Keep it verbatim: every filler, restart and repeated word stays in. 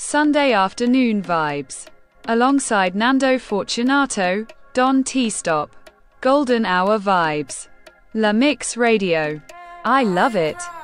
Sunday afternoon vibes. Alongside Nando Fortunato, Don T-Stop. Golden hour vibes. La Mix Radio. I love it.